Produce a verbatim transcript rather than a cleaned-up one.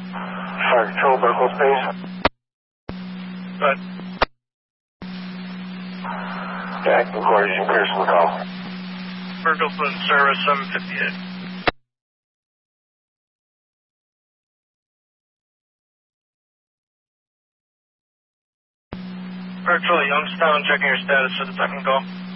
Fire control, Buffalo Space. Good. Jack, McCoy, using Pearson call. Ferguson service seven fifty-eight. Virtual Youngstown, checking your status for the second call.